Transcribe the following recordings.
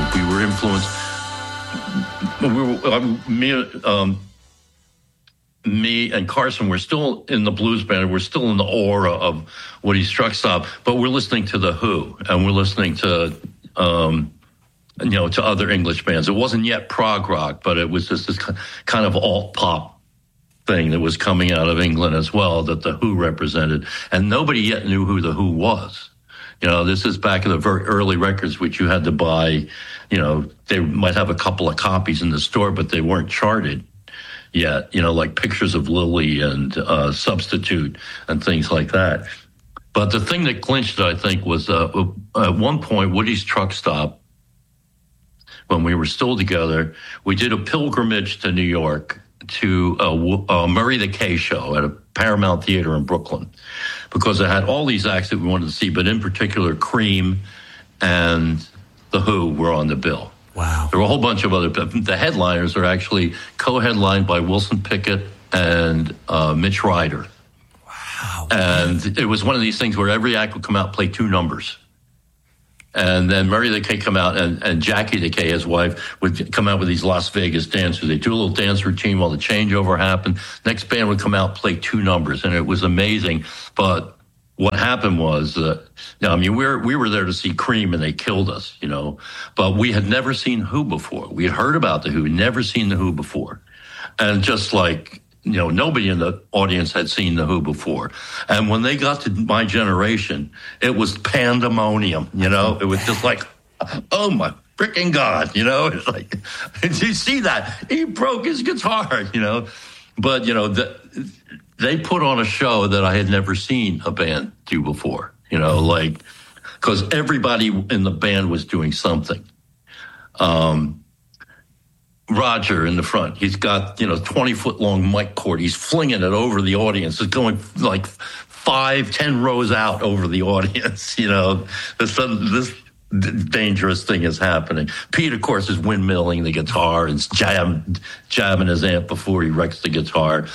we were influenced. Me and Carson were still in the blues band. We're still in the aura of Woody's Truck Stop, but we're listening to The Who, and we're listening to, to other English bands. It wasn't yet prog rock, but it was just this kind of alt pop thing that was coming out of England as well that The Who represented. And nobody yet knew who The Who was. This is back in the very early records, which you had to buy. They might have a couple of copies in the store, but they weren't charted yet, like Pictures of Lily and Substitute and things like that. But the thing that clinched it, I think, was at one point, Woody's Truck Stop, when we were still together, we did a pilgrimage to New York to Murray the K show at a Paramount Theater in Brooklyn, because it had all these acts that we wanted to see, but in particular, Cream and The Who were on the bill. Wow. There were a whole bunch of other. The headliners are actually co-headlined by Wilson Pickett and Mitch Ryder. Wow. And it was one of these things where every act would come out, play two numbers. And then Murray the K come out, and Jackie the K, his wife, would come out with these Las Vegas dancers. They do a little dance routine while the changeover happened. Next band would come out, play two numbers, and it was amazing. But what happened was, we were there to see Cream, and they killed us, But we had never seen Who before. We had heard about The Who, never seen The Who before. And just like, nobody in the audience had seen The Who before. And when they got to my generation, it was pandemonium, It was just like, oh my freaking God, It's like, did you see that? He broke his guitar, But, they put on a show that I had never seen a band do before, because everybody in the band was doing something. Roger in the front, he's got, 20-foot long mic cord. He's flinging it over the audience. It's going like 5-10 rows out over the audience, This dangerous thing is happening. Pete, of course, is windmilling the guitar and jabbing his amp before he wrecks the guitar.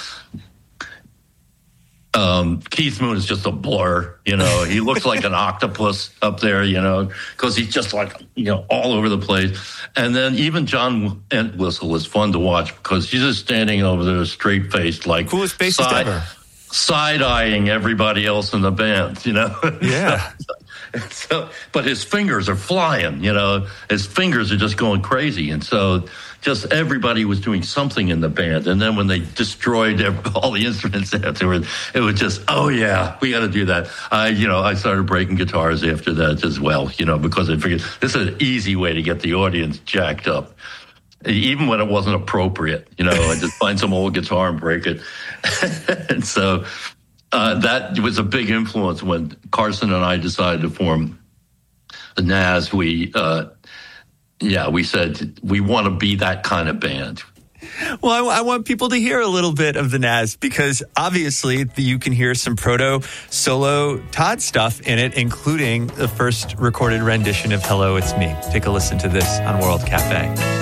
Keith Moon is just a blur, he looks like an octopus up there, because he's just like, all over the place. And then even John Entwistle was fun to watch, because he's just standing over there straight-faced, like coolest bassist ever. Side-eyeing everybody else in the band, Yeah. So, but his fingers are flying, his fingers are just going crazy. And so just everybody was doing something in the band. And then when they destroyed all the instruments afterwards, it was just, oh yeah, we got to do that. I started breaking guitars after that as well, because I figured this is an easy way to get the audience jacked up. Even when it wasn't appropriate, I just find some old guitar and break it. And so that was a big influence when Carson and I decided to form the Nazz. We said we want to be that kind of band. Well, I want people to hear a little bit of the Nazz, because obviously you can hear some proto-solo Todd stuff in it, including the first recorded rendition of Hello, It's Me. Take a listen to this on World Cafe.